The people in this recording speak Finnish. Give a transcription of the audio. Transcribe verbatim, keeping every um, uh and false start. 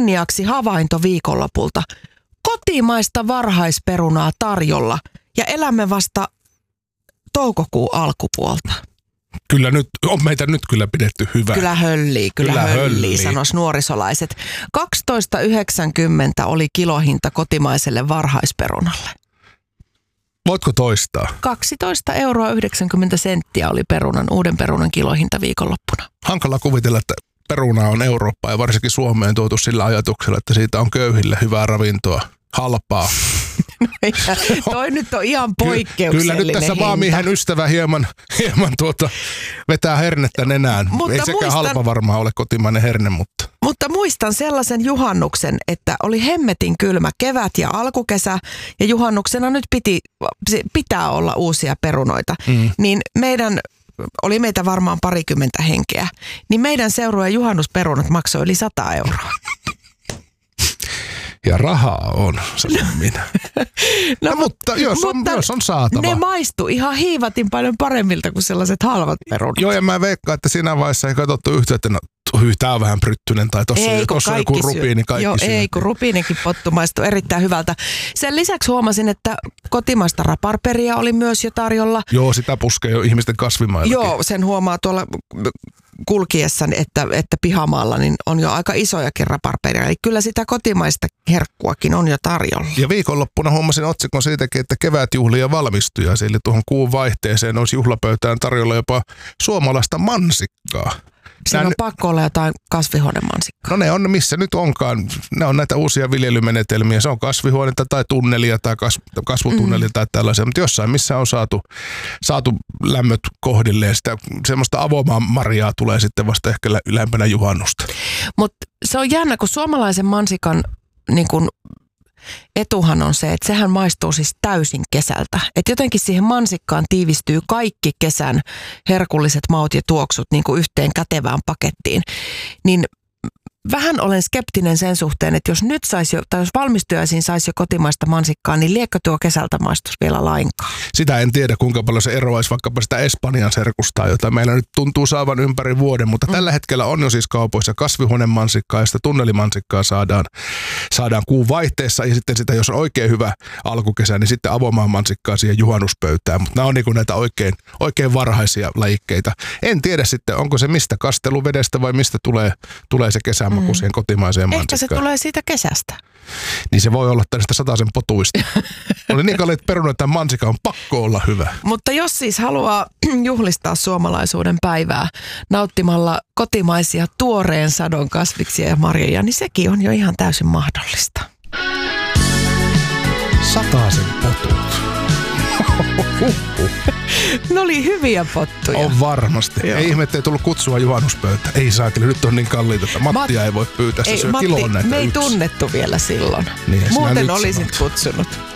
kunniaksi havainto viikonlopulta. Kotimaista varhaisperunaa tarjolla ja elämme vasta toukokuun alkupuolta. Kyllä nyt, on meitä nyt kyllä pidetty hyvää. Kyllä höllii, kyllä, kyllä höllii, höllii, sanois nuorisolaiset. kaksitoista yhdeksänkymmentä oli kilohinta kotimaiselle varhaisperunalle. Voitko toistaa? kaksitoista euroa yhdeksänkymmentä senttiä oli perunan, uuden perunan kilohinta viikonloppuna. Hankala kuvitella, että peruna on Eurooppaan ja varsinkin Suomeen tuotu sillä ajatuksella, että siitä on köyhille hyvää ravintoa, halpaa. No ja, toi nyt on ihan poikkeuksellinen Kyllä nyt tässä hinta. maamiehen ystävä hieman, hieman tuota, vetää hernettä nenään. Mutta ei sekään muistan, halpa varmaan ole kotimainen herne, mutta... Mutta muistan sellaisen juhannuksen, että oli hemmetin kylmä kevät ja alkukesä ja juhannuksena nyt piti, pitää olla uusia perunoita. Mm. Niin meidän, oli meitä varmaan parikymmentä henkeä, niin meidän seurueen juhannusperunat maksoi yli sata euroa. Ja rahaa on, sanon minä. no, no, mutta jos on, mutta jos on saatava. Ne maistu ihan hiivatin paljon paremmilta kuin sellaiset halvat perunat. Joo, ja mä veikkaan, että siinä vaiheessa ei katsottu yhtä, että no, tää on vähän pryttynen tai tossa, ei, tossa on joku rupiini, kaikki Joo, syö. ei, kun rupiinikin pottu maistuu erittäin hyvältä. Sen lisäksi huomasin, että kotimaista raparperia oli myös jo tarjolla. Joo, sitä puskee jo ihmisten kasvimaillakin. Joo, sen huomaa tuolla kulkiessa, että, että pihamaalla niin on jo aika isojakin raparperia. Eli kyllä sitä kotimaista herkkuakin on jo tarjolla. Ja viikonloppuna huomasin otsikon siitäkin, että kevätjuhlia valmistui ja sille tuohon kuun vaihteeseen olisi juhlapöytään tarjolla jopa suomalaista mansikkaa. Siinä on pakko olla jotain kasvihuonemansikkaa. No ne on, missä nyt onkaan. Ne on näitä uusia viljelymenetelmiä. Se on kasvihuonetta tai tunnelia tai kasvutunnelia mm. tai tällaisia. Mutta jossain, missä on saatu, saatu lämmöt kohdilleen. Sitä semmoista avomaan marjaa tulee sitten vasta ehkä lähempänä juhannusta. Mutta se on jännä, kun suomalaisen mansikan niin kun etuhan on se, että sehän maistuu siis täysin kesältä. Että jotenkin siihen mansikkaan tiivistyy kaikki kesän herkulliset maut ja tuoksut niin kuin yhteen kätevään pakettiin. Niin vähän olen skeptinen sen suhteen, että jos nyt saisi jo, tai jos valmistujaisiin saisi jo kotimaista mansikkaa, niin liekö tuo kesältä maistus vielä lainkaan? Sitä en tiedä, kuinka paljon se eroaisi vaikkapa sitä Espanjan serkustaa, jota meillä nyt tuntuu saavan ympäri vuoden, mutta mm. tällä hetkellä on jo siis kaupoissa kasvihuonemansikkaa ja sitä tunnelimansikkaa saadaan, saadaan kuun vaihteessa ja sitten sitä, jos on oikein hyvä alkukesä, niin sitten avomaan mansikkaa siihen juhannuspöytään, mutta nämä on niin kuin näitä oikein, oikein varhaisia lajikkeita. En tiedä sitten, onko se mistä kasteluvedestä vai mistä tulee, tulee se kesä. Mm. siihen kotimaiseen mansikkaan. Ehkä se tulee siitä kesästä. Niin se voi olla tästä sataisen potuista. Oli niin kalliit perunat, että mansika on pakko olla hyvä. Mutta jos siis haluaa juhlistaa suomalaisuuden päivää nauttimalla kotimaisia tuoreen sadon kasviksia ja marjoja, niin sekin on jo ihan täysin mahdollista. Sataisen potut. Ne oli hyviä pottuja. On varmasti. Joo. Ei ihme, ettei tullut kutsua juhannuspöytä. Ei saakeli, nyt on niin kalliita, että Mattia Mat- ei voi pyytää. Se ei, syö Matti, kiloon näitä me ei yksi. tunnettu vielä silloin. Niin, muuten olisit kutsunut.